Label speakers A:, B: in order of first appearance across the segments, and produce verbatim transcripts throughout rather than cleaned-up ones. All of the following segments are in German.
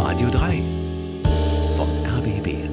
A: Radio drei vom R B B.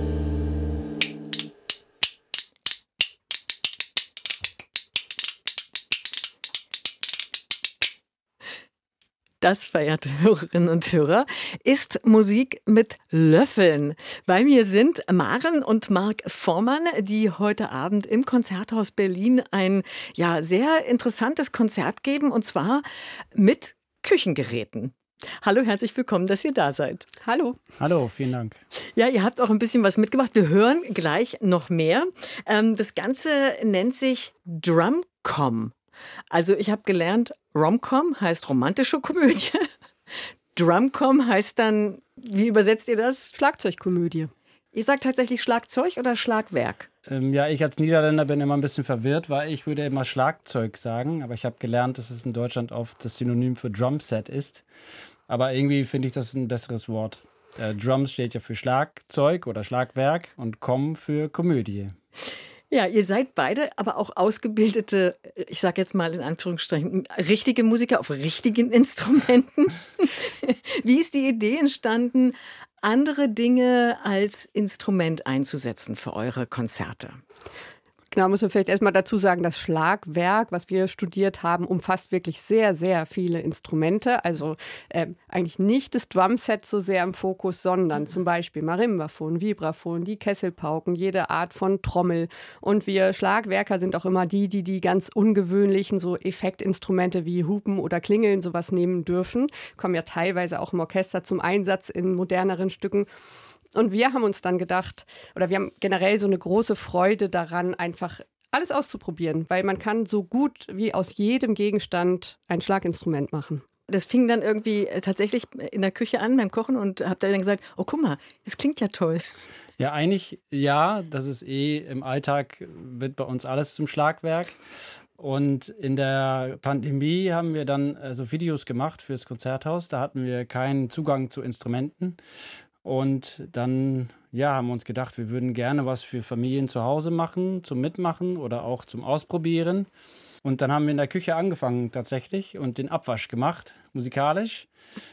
B: Das, verehrte Hörerinnen und Hörer, ist Musik mit Löffeln. Bei mir sind Maren und Marc Vormann, die heute Abend im Konzerthaus Berlin ein ja, sehr interessantes Konzert geben, und zwar mit Küchengeräten. Hallo, herzlich willkommen, dass ihr da seid.
C: Hallo.
D: Hallo, vielen Dank.
B: Ja, ihr habt auch ein bisschen was mitgebracht. Wir hören gleich noch mehr. Ähm, das Ganze nennt sich Drumcom. Also ich habe gelernt, Romcom heißt romantische Komödie. Drumcom heißt dann, wie übersetzt ihr das?
C: Schlagzeugkomödie.
B: Ihr sagt tatsächlich Schlagzeug oder Schlagwerk?
D: Ähm, ja, ich als Niederländer bin immer ein bisschen verwirrt, weil ich würde immer Schlagzeug sagen, aber ich habe gelernt, dass es in Deutschland oft das Synonym für Drumset ist. Aber irgendwie finde ich das ein besseres Wort. Äh, Drums steht ja für Schlagzeug oder Schlagwerk und Com für Komödie.
B: Ja, ihr seid beide aber auch ausgebildete, ich sage jetzt mal in Anführungsstrichen, richtige Musiker auf richtigen Instrumenten. Wie ist die Idee entstanden, andere Dinge als Instrument einzusetzen für eure Konzerte?
C: Genau, muss man vielleicht erstmal dazu sagen, das Schlagwerk, was wir studiert haben, umfasst wirklich sehr, sehr viele Instrumente. Also äh, eigentlich nicht das Drumset so sehr im Fokus, sondern zum Beispiel Marimbaphon, Vibraphon, die Kesselpauken, jede Art von Trommel. Und wir Schlagwerker sind auch immer die, die die ganz ungewöhnlichen so Effektinstrumente wie Hupen oder Klingeln sowas nehmen dürfen. Kommen ja teilweise auch im Orchester zum Einsatz in moderneren Stücken. Und wir haben uns dann gedacht, oder wir haben generell so eine große Freude daran, einfach alles auszuprobieren, weil man kann so gut wie aus jedem Gegenstand ein Schlaginstrument machen.
B: Das fing dann irgendwie tatsächlich in der Küche an beim Kochen und habt ihr dann gesagt, oh guck mal, es klingt ja toll.
D: Ja, eigentlich ja, das ist eh im Alltag, wird bei uns alles zum Schlagwerk. Und in der Pandemie haben wir dann äh, so Videos gemacht fürs Konzerthaus. Da hatten wir keinen Zugang zu Instrumenten. Und dann ja, haben wir uns gedacht, wir würden gerne was für Familien zu Hause machen, zum Mitmachen oder auch zum Ausprobieren. Und dann haben wir in der Küche angefangen tatsächlich und den Abwasch gemacht, musikalisch.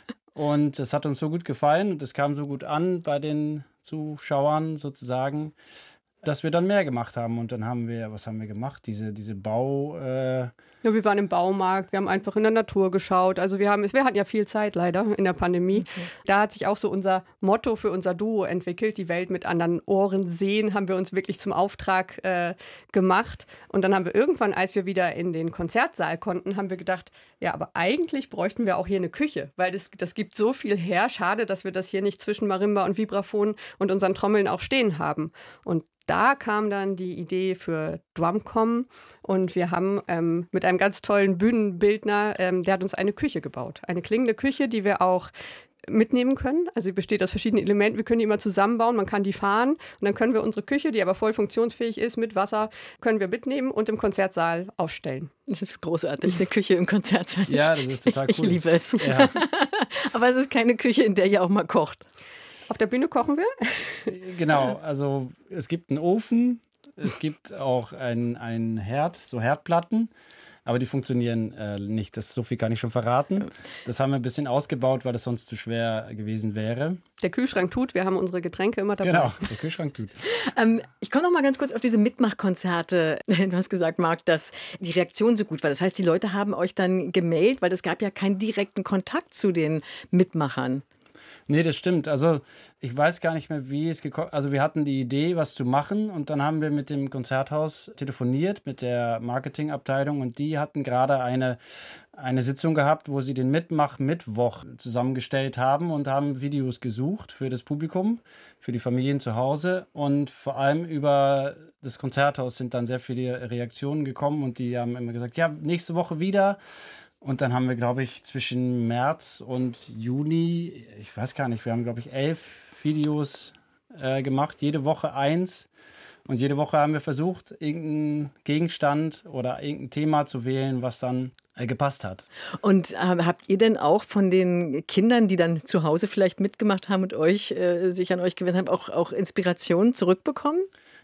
D: Und das hat uns so gut gefallen und es kam so gut an bei den Zuschauern sozusagen, dass wir dann mehr gemacht haben. Und dann haben wir, was haben wir gemacht? Diese, diese Bau... Äh
C: ja, wir waren im Baumarkt, wir haben einfach in der Natur geschaut. Also wir haben, wir hatten ja viel Zeit leider in der Pandemie. Okay. Da hat sich auch so unser Motto für unser Duo entwickelt, die Welt mit anderen Ohren sehen, haben wir uns wirklich zum Auftrag äh, gemacht. Und dann haben wir irgendwann, als wir wieder in den Konzertsaal konnten, haben wir gedacht, ja, aber eigentlich bräuchten wir auch hier eine Küche, weil das, das gibt so viel her. Schade, dass wir das hier nicht zwischen Marimba und Vibraphon und unseren Trommeln auch stehen haben. Und da kam dann die Idee für Drumcom und wir haben ähm, mit einem ganz tollen Bühnenbildner, ähm, der hat uns eine Küche gebaut. Eine klingende Küche, die wir auch mitnehmen können. Also sie besteht aus verschiedenen Elementen. Wir können die immer zusammenbauen, man kann die fahren und dann können wir unsere Küche, die aber voll funktionsfähig ist, mit Wasser, können wir mitnehmen und im Konzertsaal aufstellen.
B: Das ist großartig, eine Küche im Konzertsaal.
D: Ja, das ist total cool.
B: Ich liebe es.
D: Ja.
B: Aber es ist keine Küche, in der ihr auch mal kocht.
C: Auf der Bühne kochen wir?
D: Genau, also es gibt einen Ofen, es gibt auch einen Herd, so Herdplatten, aber die funktionieren äh, nicht. Das, so viel kann ich schon verraten. Das haben wir ein bisschen ausgebaut, weil das sonst zu schwer gewesen wäre.
C: Der Kühlschrank tut, wir haben unsere Getränke immer dabei.
D: Genau, der Kühlschrank tut.
B: ähm, ich komme noch mal ganz kurz auf diese Mitmachkonzerte. Du hast gesagt, Marc, dass die Reaktion so gut war. Das heißt, die Leute haben euch dann gemailt, weil es gab ja keinen direkten Kontakt zu den Mitmachern.
D: Nee, das stimmt. Also ich weiß gar nicht mehr, wie es gekommen ist. Also wir hatten die Idee, was zu machen und dann haben wir mit dem Konzerthaus telefoniert, mit der Marketingabteilung und die hatten gerade eine, eine Sitzung gehabt, wo sie den Mitmach-Mittwoch zusammengestellt haben und haben Videos gesucht für das Publikum, für die Familien zu Hause und vor allem über das Konzerthaus sind dann sehr viele Reaktionen gekommen und die haben immer gesagt, ja, nächste Woche wieder. Und dann haben wir, glaube ich, zwischen März und Juni, ich weiß gar nicht, wir haben, glaube ich, elf Videos äh, gemacht, jede Woche eins. Und jede Woche haben wir versucht, irgendeinen Gegenstand oder irgendein Thema zu wählen, was dann äh, gepasst hat.
B: Und äh, habt ihr denn auch von den Kindern, die dann zu Hause vielleicht mitgemacht haben und euch äh, sich an euch gewendet haben, auch, auch Inspirationen zurückbekommen?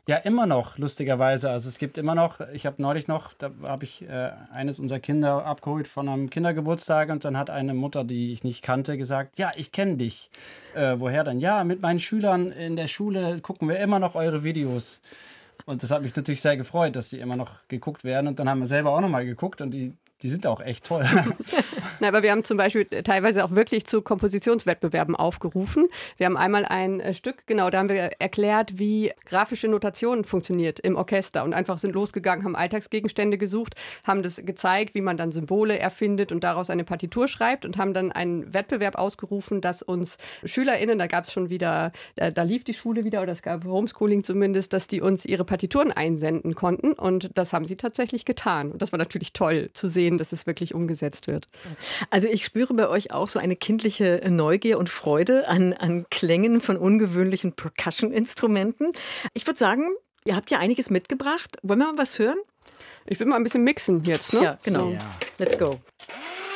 D: Ja, immer noch, lustigerweise. Also es gibt immer noch, ich habe neulich noch, da habe ich äh, eines unserer Kinder abgeholt von einem Kindergeburtstag und dann hat eine Mutter, die ich nicht kannte, gesagt, ja, ich kenne dich. Äh, woher dann? Ja, mit meinen Schülern in der Schule gucken wir immer noch eure Videos. Und das hat mich natürlich sehr gefreut, dass die immer noch geguckt werden. Und dann haben wir selber auch nochmal geguckt und die Die sind auch echt toll.
C: Na, aber wir haben zum Beispiel teilweise auch wirklich zu Kompositionswettbewerben aufgerufen. Wir haben einmal ein äh, Stück, genau, da haben wir erklärt, wie grafische Notation funktioniert im Orchester und einfach sind losgegangen, haben Alltagsgegenstände gesucht, haben das gezeigt, wie man dann Symbole erfindet und daraus eine Partitur schreibt und haben dann einen Wettbewerb ausgerufen, dass uns SchülerInnen, da gab es schon wieder, da, da lief die Schule wieder oder es gab Homeschooling zumindest, dass die uns ihre Partituren einsenden konnten und das haben sie tatsächlich getan. Und das war natürlich toll zu sehen, dass es wirklich umgesetzt wird.
B: Also ich spüre bei euch auch so eine kindliche Neugier und Freude an, an Klängen von ungewöhnlichen Percussion-Instrumenten. Ich würde sagen, ihr habt ja einiges mitgebracht. Wollen wir mal was hören?
C: Ich will mal ein bisschen mixen jetzt, ne?
B: Ja, genau.
D: Ja.
B: Let's go.